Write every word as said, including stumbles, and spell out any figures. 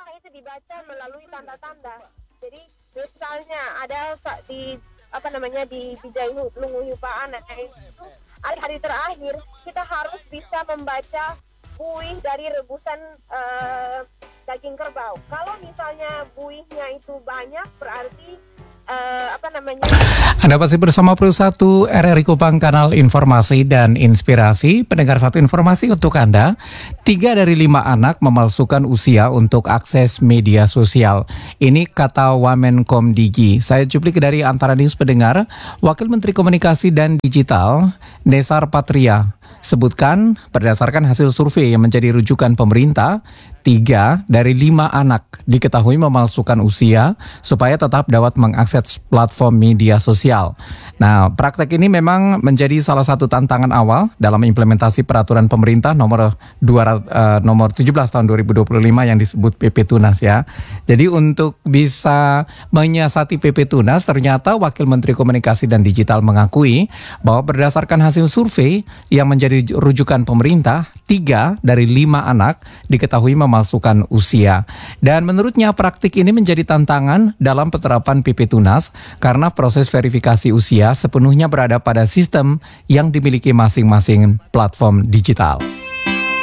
semua itu dibaca melalui tanda-tanda. Jadi misalnya ada sa- di apa namanya di Bijai Hu- Lungu Hupaan, nah, itu hari-hari terakhir kita harus bisa membaca buih dari rebusan eh, daging kerbau. Kalau misalnya buihnya itu banyak, berarti eh, apa namanya? Anda masih bersama Pro satu R R I Kupang, kanal informasi dan inspirasi. Pendengar, satu informasi untuk Anda. Tiga dari lima anak memalsukan usia untuk akses media sosial. Ini kata Wamenkomdigi. Saya cuplik dari Antara News pendengar. Wakil Menteri Komunikasi dan Digital, Nesar Patria, sebutkan berdasarkan hasil survei yang menjadi rujukan pemerintah, tiga dari lima anak diketahui memalsukan usia supaya tetap dapat mengakses platform media sosial. Nah, praktek ini memang menjadi salah satu tantangan awal dalam implementasi peraturan pemerintah nomor dua, uh, nomor tujuh belas tahun dua ribu dua puluh lima yang disebut P P Tunas ya. Jadi untuk bisa menyiasati P P Tunas, ternyata Wakil Menteri Komunikasi dan Digital mengakui bahwa berdasarkan hasil survei yang menjadi rujukan pemerintah, tiga dari lima anak diketahui memalsukan usia. Dan menurutnya praktik ini menjadi tantangan dalam penerapan P P Tunas karena proses verifikasi usia sepenuhnya berada pada sistem yang dimiliki masing-masing platform digital.